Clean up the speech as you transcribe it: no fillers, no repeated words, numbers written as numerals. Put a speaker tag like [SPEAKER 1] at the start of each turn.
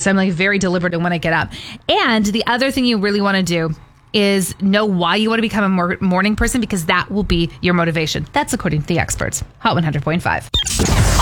[SPEAKER 1] So I'm like very deliberate in when I get up. And the other thing you really want to do is know why you want to become a morning person, because that will be your motivation. That's according to the experts. Hot 100.5.